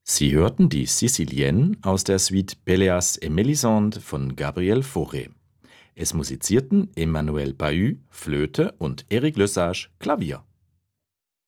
Sie hörten die Sicilienne aus der Suite Pelléas et Mélisande von Gabriel Fauré. Es musizierten Emmanuel Bahut, Flöte und Éric Lesage, Klavier.